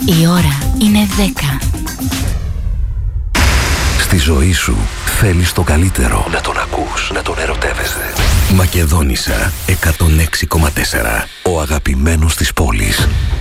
Η ώρα είναι 10. Στη ζωή σου θέλεις το καλύτερο. Να τον ακούς, να τον ερωτεύεσαι. Μακεδόνισσα 106,4. Ο αγαπημένος της πόλης.